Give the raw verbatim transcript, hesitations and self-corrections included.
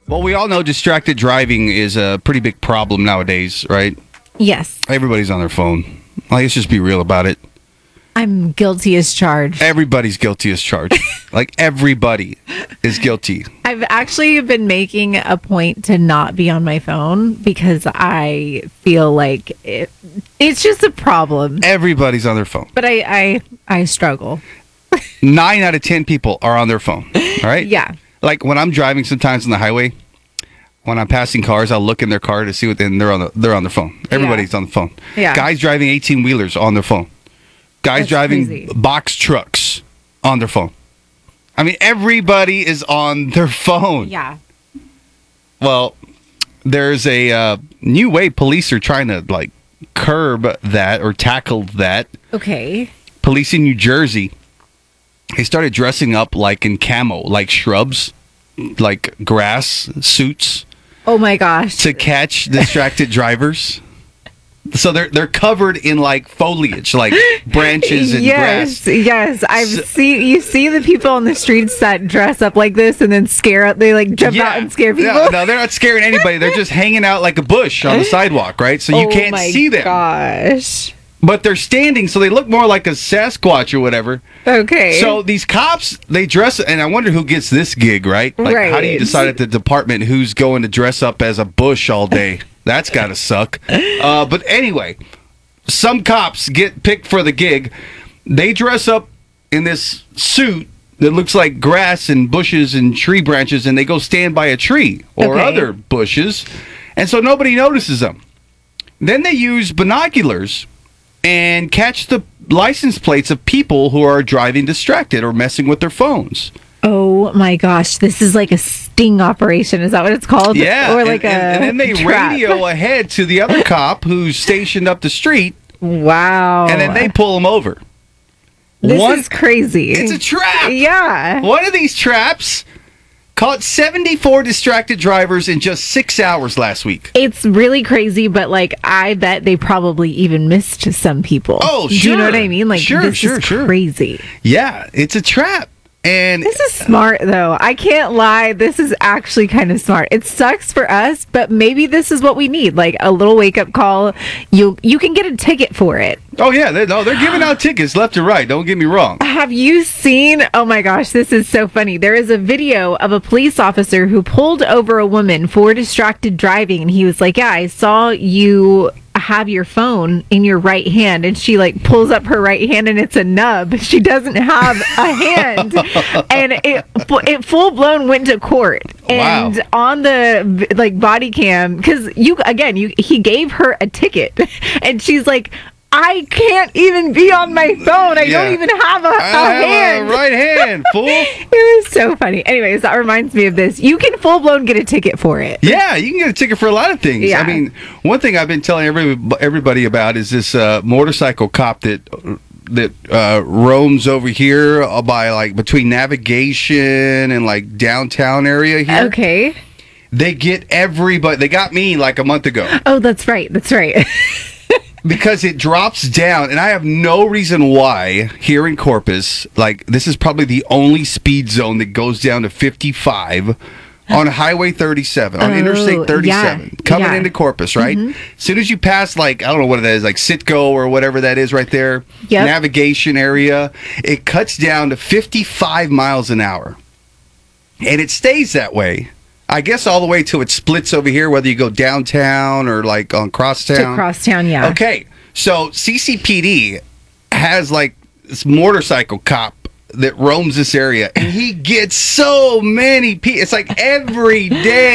Well, we all know distracted driving is a pretty big problem nowadays, right? Yes. Everybody's on their phone. Like, let's just be real about it. I'm guilty as charged. Everybody's guilty as charged. Like, everybody is guilty. I've actually been making a point to not be on my phone because I feel like it, it's just a problem. Everybody's on their phone. But I, I, I struggle. Nine out of ten people are on their phone. All right? Yeah. Like, when I'm driving sometimes on the highway, when I'm passing cars, I'll look in their car to see what, and they're on the, they're on their phone. Everybody's yeah. on the phone. Yeah. Guys driving eighteen-wheelers on their phone. Guys That's driving crazy. box trucks on their phone. I mean, everybody is on their phone. Yeah. Well, there's a uh, new way police are trying to, like, curb that or tackle that. Okay. Police in New Jersey, they started dressing up, like, in camo, like shrubs, like grass suits. Oh, my gosh. To catch distracted drivers. So they're they're covered in like foliage, like branches and yes, grass. Yes, I've So- seen you see the people on the streets that dress up like this and then scare they like jump out and scare people. Yeah, no, they're not scaring anybody. They're just hanging out like a bush on the sidewalk, right? So you oh can't my see them. Gosh. But they're standing, so they look more like a Sasquatch or whatever. Okay. So these cops, they dress, and I wonder who gets this gig, right? Like, how do you Right. decide at the department who's going to dress up as a bush all day? That's got to suck. Uh, but anyway, some cops get picked for the gig. They dress up in this suit that looks like grass and bushes and tree branches, and they go stand by a tree or Okay. other bushes. And so nobody notices them. Then they use binoculars and catch the license plates of people who are driving distracted or messing with their phones. Oh my gosh, this is like a sting operation. Is that what it's called? Yeah, Or like and, a and, and then they trap. radio ahead to the other cop who's stationed up the street, Wow. and then they pull them over. This One- is crazy. It's a trap. Yeah. One of these traps caught seventy-four distracted drivers in just six hours last week. It's really crazy, but like I bet they probably even missed some people. Oh, Do you know sure. what I mean? Like Sure, this sure, is sure. crazy. Yeah, it's a trap. And This is smart though. I can't lie. This is actually kind of smart. It sucks for us, but maybe this is what we need. Like a little wake up call. You you can get a ticket for it. oh yeah, they, no, they're giving out tickets left and right. Don't get me wrong. Have you seen? Oh my gosh, this is so funny. There is a video of a police officer who pulled over a woman for distracted driving, and he was like, "Yeah, I saw you have your phone in your right hand," and she like pulls up her right hand, and it's a nub. She doesn't have a hand, and it it full blown went to court. Wow. And on the like body cam, because you again, you he gave her a ticket, and she's like, I can't even be on my phone. I Yeah. don't even have a, a I have hand. a right hand, fool. It was so funny. Anyways, that reminds me of this. You can full blown get a ticket for it. Yeah, you can get a ticket for a lot of things. Yeah. I mean, one thing I've been telling every, everybody about is this uh, motorcycle cop that that uh, roams over here by like between Navigation and like downtown area here. Okay. They get everybody. They got me like a month ago. Oh, that's right. That's right. Because it drops down, and I have no reason why here in Corpus, like this is probably the only speed zone that goes down to fifty-five on Highway thirty-seven, on Oh, Interstate thirty-seven, yeah, coming yeah. into Corpus, right? As soon as you pass, like, I don't know what it is, like Citgo or whatever that is right there, Yep. Navigation area, it cuts down to fifty-five miles an hour. And it stays that way. I guess all the way till it splits over here, whether you go downtown or like on Crosstown. To Crosstown, yeah. Okay, so C C P D has like this motorcycle cop that roams this area, and he gets so many people. It's like every day.